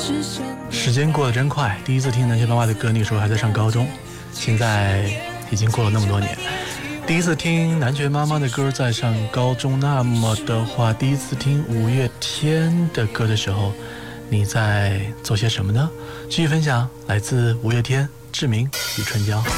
时间过得真快，第一次听南拳妈妈的歌，那个时候还在上高中，现在已经过了那么多年。第一次听南拳妈妈的歌在上高中，那么的话，第一次听五月天的歌的时候，你在做些什么呢？继续分享来自五月天《志明与春娇》。